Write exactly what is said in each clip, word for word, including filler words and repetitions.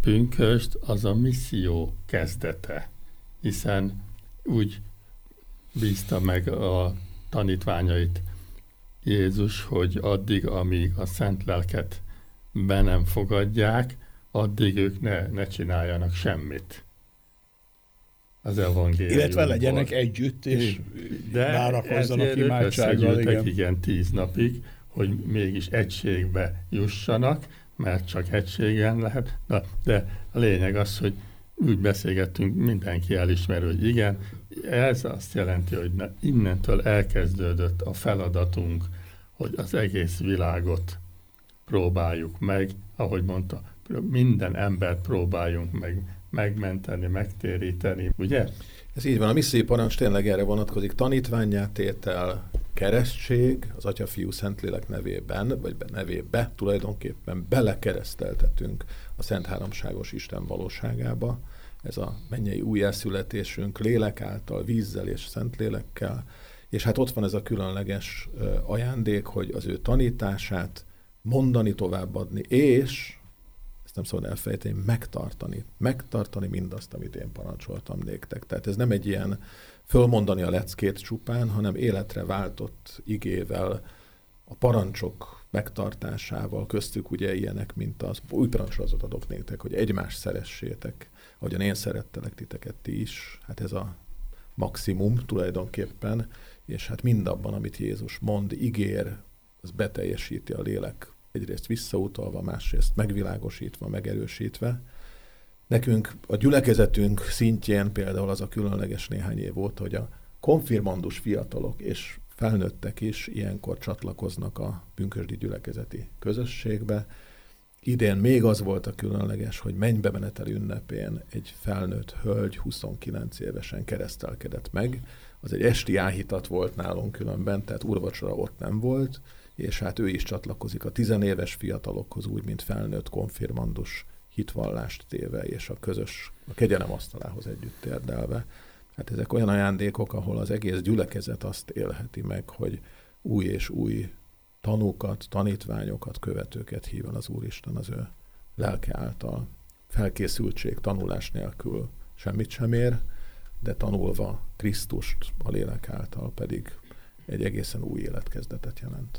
pünkösd az a misszió kezdete, hiszen úgy bízta meg a tanítványait Jézus, hogy addig, amíg a szent lelket be nem fogadják, addig ők ne, ne csináljanak semmit. Az evangéliumból. Illetve legyenek együtt, és várakozzanak imádsággal. Igen. igen, tíz napig, hogy mégis egységbe jussanak, mert csak egységen lehet. De, de a lényeg az, hogy úgy beszélgettünk, mindenki elismer, hogy igen, ez azt jelenti, hogy innentől elkezdődött a feladatunk, hogy az egész világot próbáljuk meg, ahogy mondta, minden embert próbáljunk meg megmenteni, megtéríteni, ugye? Ez így van, a missziói parancs tényleg erre vonatkozik, tanítvánnyá tétel, keresztség, az Atya, Fiú, Szentlélek nevében, vagy nevébe tulajdonképpen belekereszteltetünk a Szent Háromságos Isten valóságába. Ez a mennyei újjászületésünk lélek által, vízzel és Szentlélekkel, és hát ott van ez a különleges ajándék, hogy az ő tanítását mondani, továbbadni, és ezt nem szabad elfelejteni, megtartani. Megtartani mindazt, amit én parancsoltam néktek. Tehát ez nem egy ilyen fölmondani a leckét csupán, hanem életre váltott igével, a parancsok megtartásával, köztük ugye ilyenek, mint az új parancsolatot adok néktek, hogy egymást szeressétek, ahogyan én szerettelek titeket ti is. Hát ez a maximum tulajdonképpen, és hát mindabban, amit Jézus mond, ígér, az beteljesíti a lélek, egyrészt visszautalva, másrészt megvilágosítva, megerősítve. Nekünk a gyülekezetünk szintjén például az a különleges néhány év volt, hogy a konfirmandus fiatalok és felnőttek is ilyenkor csatlakoznak a pünkösdi gyülekezeti közösségbe. Idén még az volt a különleges, hogy mennybemeneteli ünnepén egy felnőtt hölgy huszonkilenc évesen keresztelkedett meg. Az egy esti áhítat volt nálunk különben, tehát úrvacsora ott nem volt, és hát ő is csatlakozik a tizenéves fiatalokhoz, úgy, mint felnőtt konfirmandus hitvallást téve, és a közös, a kegyelem asztalához együtt térdelve. Hát ezek olyan ajándékok, ahol az egész gyülekezet azt élheti meg, hogy új és új tanúkat, tanítványokat, követőket hív az Úristen az ő lelke által. Felkészültség tanulás nélkül semmit sem ér, de tanulva Krisztust a lélek által pedig egy egészen új életkezdetet jelent.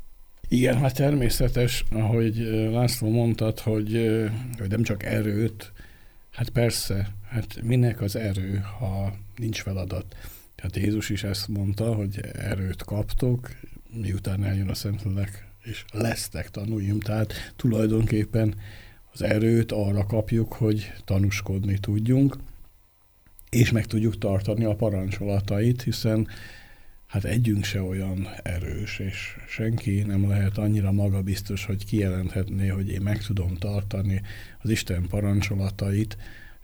Igen, hát természetes, ahogy László mondtad, hogy, hogy nem csak erőt, hát persze, hát minek az erő, ha nincs feladat. Tehát Jézus is ezt mondta, hogy erőt kaptok, miután eljön a Szentlélek, és lesztek tanúim. Tehát tulajdonképpen az erőt arra kapjuk, hogy tanúskodni tudjunk, és meg tudjuk tartani a parancsolatait, hiszen hát együnk se olyan erős, és senki nem lehet annyira magabiztos, hogy kijelenthetné, hogy én meg tudom tartani az Isten parancsolatait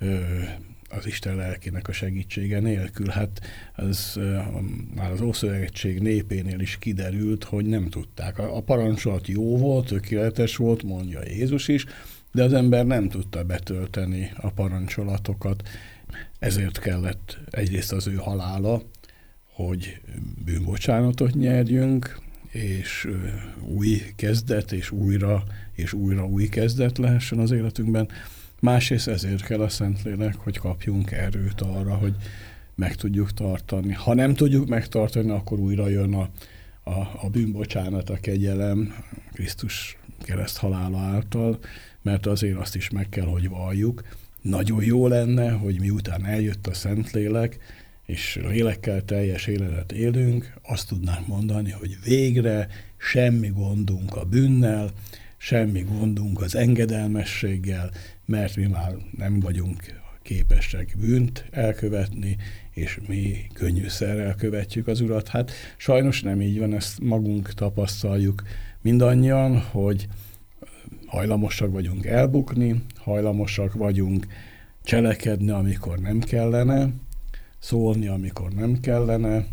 az Isten lelkének a segítsége nélkül. Hát ez már az Ószövetség népénél is kiderült, hogy nem tudták. A parancsolat jó volt, tökéletes volt, mondja Jézus is, de az ember nem tudta betölteni a parancsolatokat. Ezért kellett egyrészt az ő halála, hogy bűnbocsánatot nyerjünk, és új kezdet, és újra, és újra új kezdet lehessen az életünkben. Másrészt ezért kell a Szentlélek, hogy kapjunk erőt arra, hogy meg tudjuk tartani. Ha nem tudjuk megtartani, akkor újra jön a, a, a bűnbocsánat, a kegyelem Krisztus kereszt halála által, mert azért azt is meg kell, hogy valljuk. Nagyon jó lenne, hogy miután eljött a Szentlélek, és lélekkel teljes életet élünk, azt tudnánk mondani, hogy végre semmi gondunk a bűnnel, semmi gondunk az engedelmességgel, mert mi már nem vagyunk képesek bűnt elkövetni, és mi könnyűszerrel követjük az Urat. Hát sajnos nem így van, ezt magunk tapasztaljuk mindannyian, hogy hajlamosak vagyunk elbukni, hajlamosak vagyunk cselekedni, amikor nem kellene, szólni, amikor nem kellene,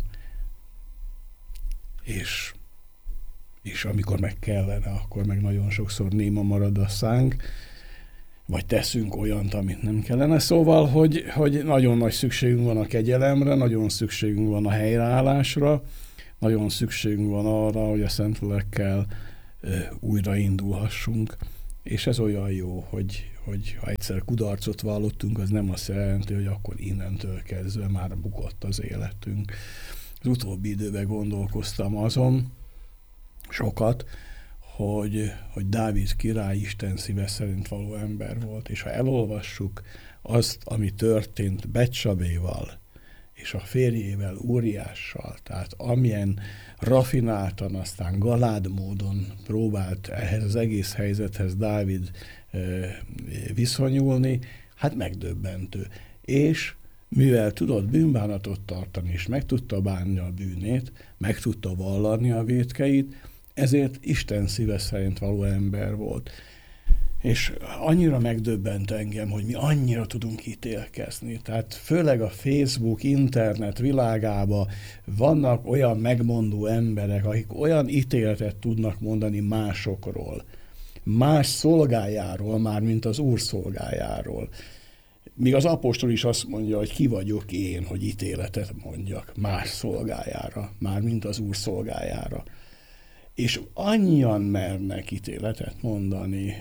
és, és amikor meg kellene, akkor meg nagyon sokszor néma marad a szánk, vagy teszünk olyant, amit nem kellene. Szóval, hogy, hogy nagyon nagy szükségünk van a kegyelemre, nagyon szükségünk van a helyreállásra, nagyon szükségünk van arra, hogy a Szentlélekkel újraindulhassunk, és ez olyan jó, hogy, hogy ha egyszer kudarcot vallottunk, az nem azt jelenti, hogy akkor innentől kezdve már bukott az életünk. Az utóbbi időben gondolkoztam azon sokat, hogy, hogy Dávid király Isten szíve szerint való ember volt, és ha elolvassuk azt, ami történt Betsabéval, és a férjével, Úriással, tehát amilyen rafináltan, aztán galád módon próbált ehhez az egész helyzethez Dávid e, viszonyulni, hát megdöbbentő. És mivel tudott bűnbánatot tartani, és meg tudta bánni a bűnét, meg tudta vallani a vétkeit, ezért Isten szíve szerint való ember volt. És annyira megdöbbent engem, hogy mi annyira tudunk ítélkezni. Tehát főleg a Facebook, internet világában vannak olyan megmondó emberek, akik olyan ítéletet tudnak mondani másokról, más szolgájáról, már mint az Úr szolgájáról. Míg az apostol is azt mondja, hogy ki vagyok én, hogy ítéletet mondjak más szolgájára, már mint az Úr szolgájára. És annyian mernek ítéletet mondani,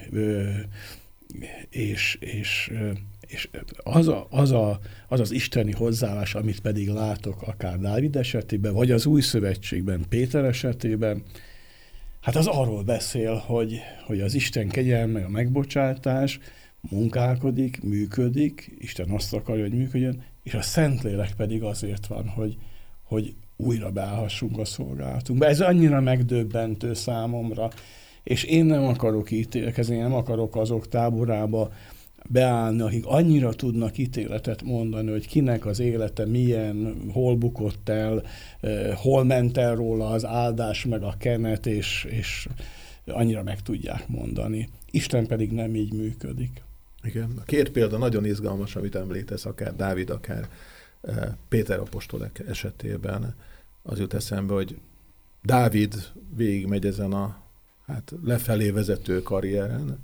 és, és, és az, a, az, a, az az isteni hozzáállás, amit pedig látok akár Dávid esetében, vagy az Új Szövetségben, Péter esetében, hát az arról beszél, hogy, hogy az Isten kegyelme, a megbocsátás munkálkodik, működik, Isten azt akarja, hogy működjön, és a Szentlélek pedig azért van, hogy, hogy újra beállhassunk a szolgálatunkba. Ez annyira megdöbbentő számomra, és én nem akarok ítélkezni, nem akarok azok táborába beállni, akik annyira tudnak ítéletet mondani, hogy kinek az élete milyen, hol bukott el, hol ment el róla az áldás meg a kenet, és, és annyira meg tudják mondani. Isten pedig nem így működik. Igen, a két példa nagyon izgalmas, amit említesz, akár Dávid, akár Péter apostol esetében. Az jut eszembe, hogy Dávid végigmegy ezen a hát lefelé vezető karrieren,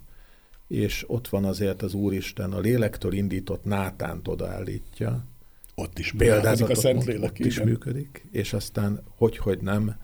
és ott van azért az Úristen, a lélektől indított Nátánt odaállítja. Ott is példázik a Szentlélek. Ott is működik, és aztán hogy-hogy nem,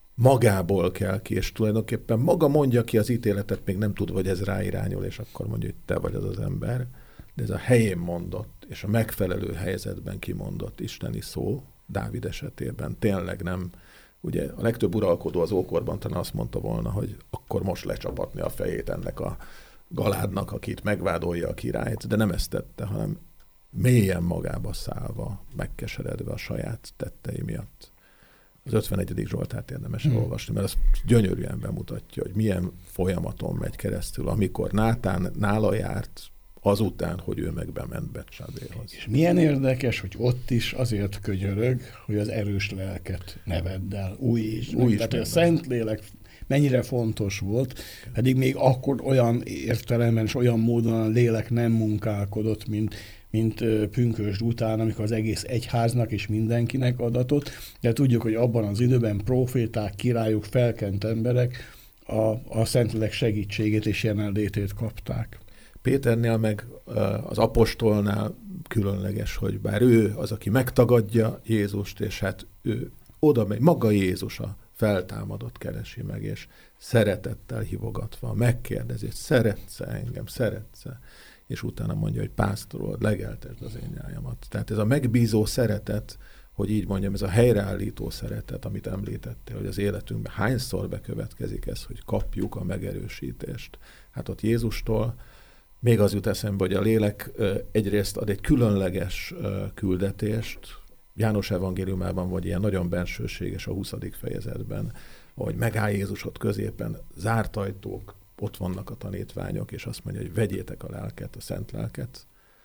magából kell ki, és tulajdonképpen maga mondja ki az ítéletet, még nem tudva, hogy ez ráirányul, és akkor mondja, hogy te vagy az az ember, de ez a helyén mondott, és a megfelelő helyzetben kimondott isteni szó, Dávid esetében tényleg nem, ugye a legtöbb uralkodó az ókorban talán azt mondta volna, hogy akkor most lecsapatni a fejét ennek a Galádnak, akit megvádolja a királyt, de nem ezt tette, hanem mélyen magába szállva, megkeseredve a saját tettei miatt. Az ötvenegyedik Zsoltárt érdemes hmm. olvasni, mert az gyönyörűen bemutatja, hogy milyen folyamaton megy keresztül, amikor Nátán nála járt, azután, hogy ő meg bement Betsabéhoz. És milyen érdekes, hogy ott is azért könyörög, hogy az erős lelket ne vedd el. Új is. Új is. Tehát a Szentlélek mennyire fontos volt, pedig még akkor olyan értelemben és olyan módon a lélek nem munkálkodott, mint, mint pünkösd után, amikor az egész egyháznak és mindenkinek adatott, de tudjuk, hogy abban az időben proféták, királyok, felkent emberek a, a Szentlélek segítségét és jelenlétét kapták. Péternél meg az apostolnál különleges, hogy bár ő az, aki megtagadja Jézust, és hát ő oda megy, maga Jézus a feltámadott keresi meg, és szeretettel hívogatva megkérdezi, szeretsz engem, szeretsz és utána mondja, hogy pásztorod, legeltesd az én nyájamat. Tehát ez a megbízó szeretet, hogy így mondjam, ez a helyreállító szeretet, amit említettél, hogy az életünkben hányszor bekövetkezik ez, hogy kapjuk a megerősítést. Hát ott Jézustól még az jut eszembe, hogy a lélek egyrészt ad egy különleges küldetést, János evangéliumában vagy ilyen nagyon bensőséges a huszadik fejezetben, ahogy megáll Jézus ott középen, zárt ajtók, ott vannak a tanítványok, és azt mondja, hogy vegyétek a lelket, a szent lelket.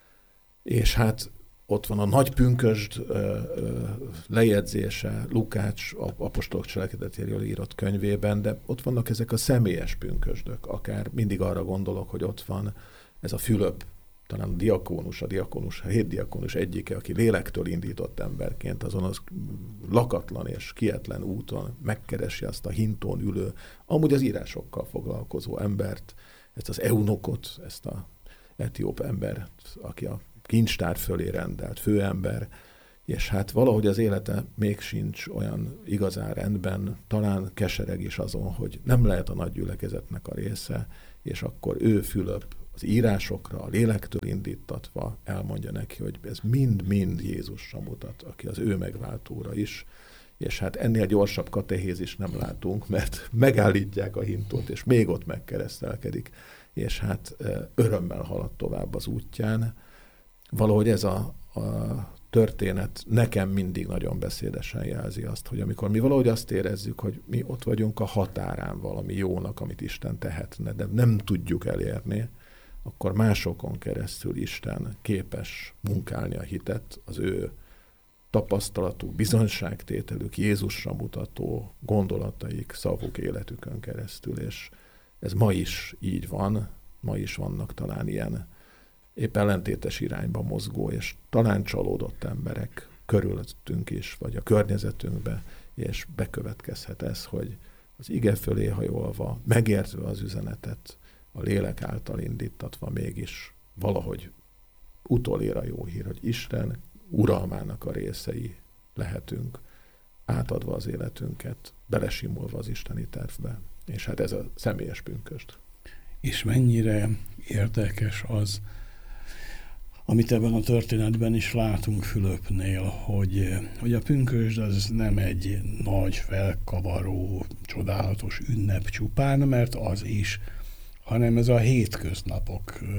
És hát ott van a nagy pünkösd lejegyzése Lukács apostolok cselekedetéről írott könyvében, de ott vannak ezek a személyes pünkösdök, akár mindig arra gondolok, hogy ott van ez a Fülöp, talán a diakónus, a diakónus, a hét diakónus egyike, aki lélektől indított emberként azon az lakatlan és kietlen úton megkeresi azt a hintón ülő, amúgy az írásokkal foglalkozó embert, ezt az eunokot, ezt a etióp embert, aki a kincstár fölé rendelt főember, és hát valahogy az élete még sincs olyan igazán rendben, talán kesereg is azon, hogy nem lehet a nagy gyülekezetnek a része, és akkor ő Fülöp az írásokra, a lélektől indítatva elmondja neki, hogy ez mind-mind Jézusra mutat, aki az ő megváltóra is, és hát ennél gyorsabb katehézis nem látunk, mert megállítják a hintót, és még ott megkeresztelkedik, és hát örömmel halad tovább az útján. Valahogy ez a, a történet nekem mindig nagyon beszédesen jelzi azt, hogy amikor mi valahogy azt érezzük, hogy mi ott vagyunk a határán valami jónak, amit Isten tehetne, de nem tudjuk elérni, akkor másokon keresztül Isten képes munkálni a hitet, az ő tapasztalatuk, bizonyságtételük, Jézusra mutató gondolataik, szavuk, életükön keresztül, és ez ma is így van, ma is vannak talán ilyen épp ellentétes irányba mozgó, és talán csalódott emberek körülöttünk is, vagy a környezetünkbe, és bekövetkezhet ez, hogy az ige fölé hajolva, megértve az üzenetet, a lélek által indítatva mégis valahogy utolér a jó hír, hogy Isten uralmának a részei lehetünk, átadva az életünket, belesimulva az isteni tervbe. És hát ez a személyes pünkösd. És mennyire érdekes az, amit ebben a történetben is látunk Fülöpnél, hogy, hogy a pünkösd az nem egy nagy, felkavaró, csodálatos ünnep csupán, mert az is, hanem ez a hétköznapok ö,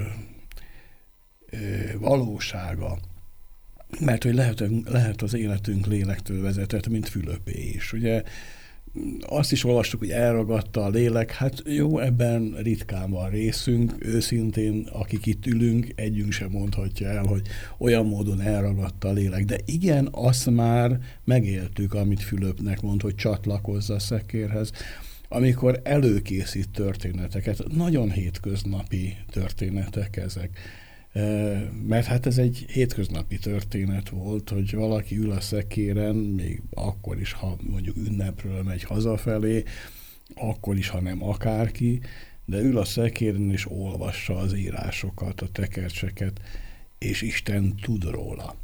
ö, valósága. Mert hogy lehet, lehet az életünk lélektől vezetett, mint Fülöpé is. Ugye azt is olvastuk, hogy elragadta a lélek, hát jó, ebben ritkán van részünk, őszintén, akik itt ülünk, együnk sem mondhatja el, hogy olyan módon elragadta a lélek. De igen, azt már megéltük, amit Fülöpnek mond, hogy csatlakozza a szekérhez, amikor előkészít történeteket, nagyon hétköznapi történetek ezek. Mert hát ez egy hétköznapi történet volt, hogy valaki ül a szekéren, még akkor is, ha mondjuk ünnepről megy hazafelé, akkor is, ha nem akárki, de ül a szekéren és olvassa az írásokat, a tekercseket, és Isten tud róla.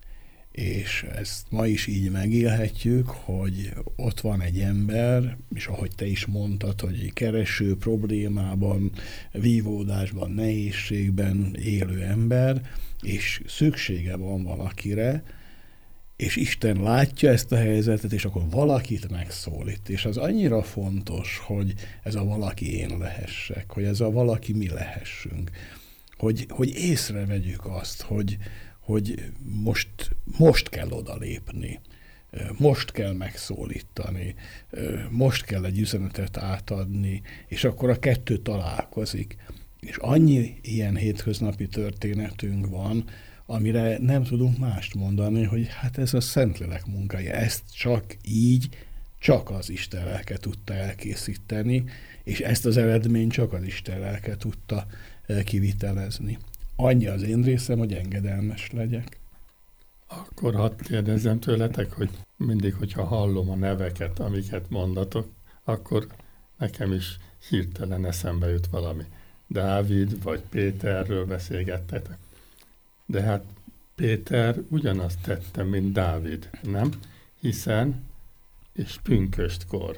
És ezt ma is így megélhetjük, hogy ott van egy ember, és ahogy te is mondtad, hogy kereső problémában, vívódásban, nehézségben élő ember, és szüksége van valakire, és Isten látja ezt a helyzetet, és akkor valakit megszólít. És az annyira fontos, hogy ez a valaki én lehessek, hogy ez a valaki mi lehessünk, hogy, hogy észrevegyük azt, hogy hogy most, most kell odalépni, most kell megszólítani, most kell egy üzenetet átadni, és akkor a kettő találkozik. És annyi ilyen hétköznapi történetünk van, amire nem tudunk mást mondani, hogy hát ez a Szentlélek munkája, ezt csak így, csak az Isten lelke tudta elkészíteni, és ezt az eredményt csak az Isten lelke tudta kivitelezni. Annyi az én részem, hogy engedelmes legyek. Akkor hadd kérdezzem tőletek, hogy mindig, hogyha hallom a neveket, amiket mondatok, akkor nekem is hirtelen eszembe jut valami. Dávid vagy Péterről beszélgettetek. De hát Péter ugyanazt tette, mint Dávid, nem? Hiszen, és pünköstkor,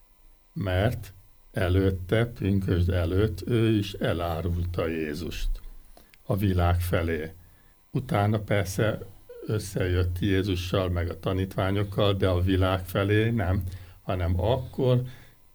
mert előtte, pünkösd előtt ő is elárulta Jézust a világ felé. Utána persze összejött Jézussal, meg a tanítványokkal, de a világ felé nem, hanem akkor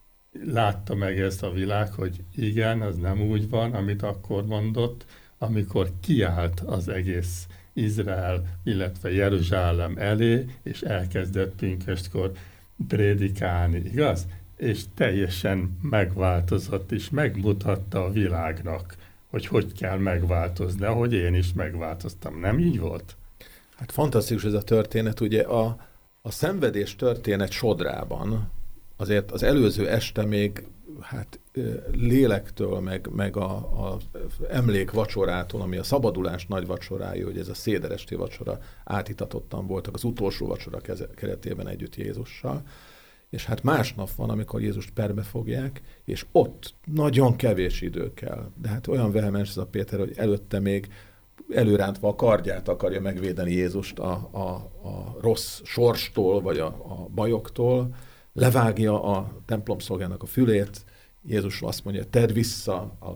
látta meg ezt a világ, hogy igen, az nem úgy van, amit akkor mondott, amikor kiállt az egész Izrael, illetve Jeruzsálem elé, és elkezdett pünköstkor prédikálni, igaz? És teljesen megváltozott, és megmutatta a világnak, hogy hogy kell megváltozni, ahogy én is megváltoztam. Nem így volt? Hát fantasztikus ez a történet. Ugye a, a szenvedés történet sodrában azért az előző este még hát lélektől, meg, meg a, a emlék vacsorától, ami a szabadulás nagy vacsorája, hogy ez a széderesti vacsora átítatottan voltak az utolsó vacsora keretében együtt Jézussal. És hát másnap van, amikor Jézust perbe fogják, és ott nagyon kevés idő kell. De hát olyan vehemens ez a Péter, hogy előtte még előrántva a kardját akarja megvédeni Jézust a, a, a rossz sorstól, vagy a, a bajoktól, levágja a templomszolgának a fülét, Jézus azt mondja, tedd vissza a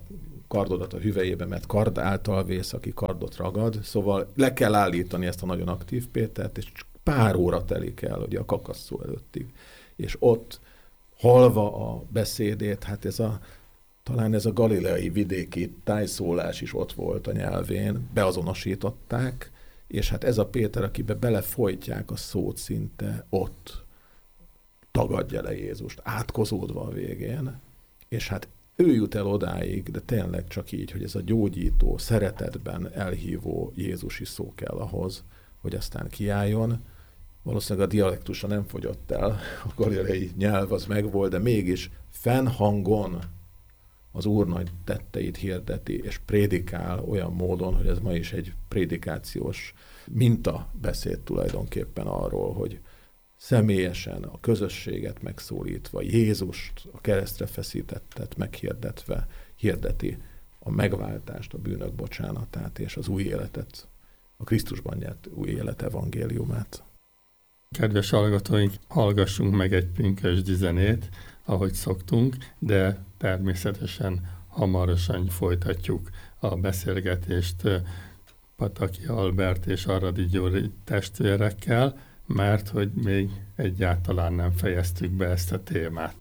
kardodat a hüvelyébe, mert kard által vész, aki kardot ragad. Szóval le kell állítani ezt a nagyon aktív Pétert, és pár óra telik el, ugye a kakasszó előttig. És ott hallva a beszédét, hát ez a, talán ez a galileai vidéki tájszólás is ott volt a nyelvén, beazonosították, és hát ez a Péter, akibe belefolytják a szót szinte, ott tagadja le Jézust, átkozódva a végén, és hát ő jut el odáig, de tényleg csak így, hogy ez a gyógyító, szeretetben elhívó Jézusi szó kell ahhoz, hogy aztán kiálljon. Valószínűleg a dialektusa nem fogyott el, a galileai nyelv az megvolt, de mégis fennhangon az Úr nagy tetteit hirdeti, és prédikál olyan módon, hogy ez ma is egy prédikációs mintabeszéd tulajdonképpen arról, hogy személyesen a közösséget megszólítva, Jézust, a keresztre feszítettet meghirdetve hirdeti a megváltást, a bűnök bocsánatát és az új életet, a Krisztusban nyert új élet evangéliumát. Kedves hallgatóink, hallgassunk meg egy pünkösdi zenét, ahogy szoktunk, de természetesen hamarosan folytatjuk a beszélgetést Pataki Albert és Aradi Gyuri testvérekkel, mert hogy még egyáltalán nem fejeztük be ezt a témát.